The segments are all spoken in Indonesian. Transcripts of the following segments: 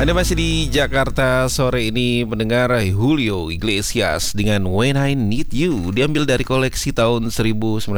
Anda masih di Jakarta sore ini mendengar Julio Iglesias dengan When I Need You, diambil dari koleksi tahun 1990.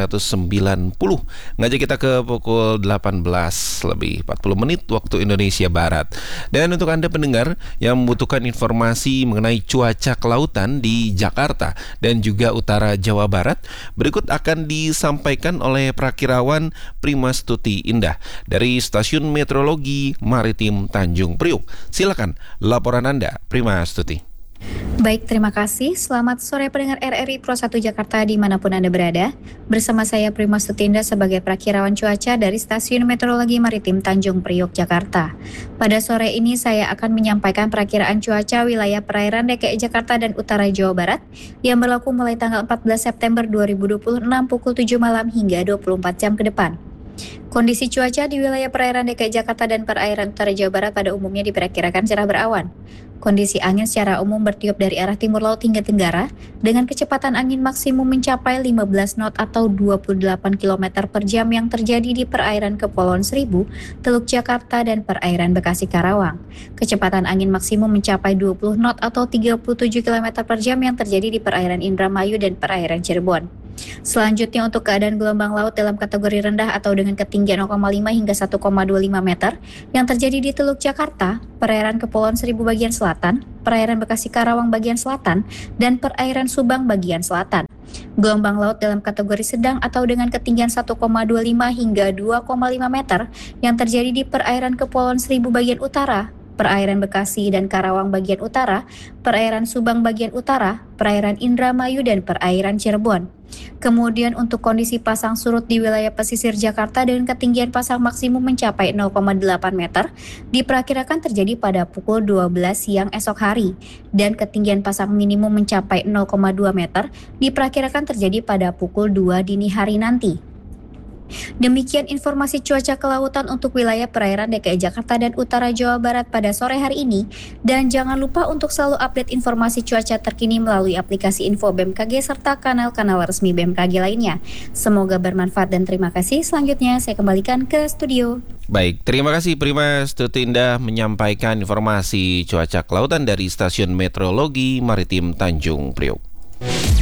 Ngajak kita ke pukul 18 lebih 40 menit waktu Indonesia Barat. Dan untuk Anda pendengar yang membutuhkan informasi mengenai cuaca kelautan di Jakarta dan juga utara Jawa Barat, berikut akan disampaikan oleh Prakirawan Primastuti Indah dari Stasiun Meteorologi Maritim Tanjung Priok. Silakan laporan Anda, Primastuti. Baik, terima kasih. Selamat sore pendengar RRI Pro 1 Jakarta dimanapun Anda berada. Bersama saya Primastuti Indah sebagai Prakirawan Cuaca dari Stasiun Meteorologi Maritim Tanjung Priok, Jakarta. Pada sore ini saya akan menyampaikan perakiraan cuaca wilayah perairan DKI Jakarta dan utara Jawa Barat yang berlaku mulai tanggal 14 September 2026 pukul 7 malam hingga 24 jam ke depan. Kondisi cuaca di wilayah perairan DKI Jakarta dan perairan utara Jawa Barat pada umumnya diperkirakan cerah berawan. Kondisi angin secara umum bertiup dari arah timur laut hingga tenggara dengan kecepatan angin maksimum mencapai 15 knot atau 28 km per jam yang terjadi di perairan Kepulauan Seribu, Teluk Jakarta dan perairan Bekasi Karawang. Kecepatan angin maksimum mencapai 20 knot atau 37 km per jam yang terjadi di perairan Indramayu dan perairan Cirebon. Selanjutnya untuk keadaan gelombang laut dalam kategori rendah atau dengan ketinggian 0,5 hingga 1,25 meter yang terjadi di Teluk Jakarta, perairan Kepulauan Seribu bagian selatan, perairan Bekasi Karawang bagian selatan, dan perairan Subang bagian selatan. Gelombang laut dalam kategori sedang atau dengan ketinggian 1,25 hingga 2,5 meter yang terjadi di perairan Kepulauan Seribu bagian utara, perairan Bekasi dan Karawang bagian utara, perairan Subang bagian utara, perairan Indramayu dan perairan Cirebon. Kemudian untuk kondisi pasang surut di wilayah pesisir Jakarta dengan ketinggian pasang maksimum mencapai 0,8 meter diperkirakan terjadi pada pukul 12 siang esok hari dan ketinggian pasang minimum mencapai 0,2 meter diperkirakan terjadi pada pukul 2 dini hari nanti. Demikian informasi cuaca kelautan untuk wilayah perairan DKI Jakarta dan utara Jawa Barat pada sore hari ini. Dan jangan lupa untuk selalu update informasi cuaca terkini melalui aplikasi Info BMKG serta kanal-kanal resmi BMKG lainnya. Semoga bermanfaat dan terima kasih. Selanjutnya saya kembalikan ke studio. Baik, terima kasih Primastuti Indah menyampaikan informasi cuaca kelautan dari Stasiun Meteorologi Maritim Tanjung Priok.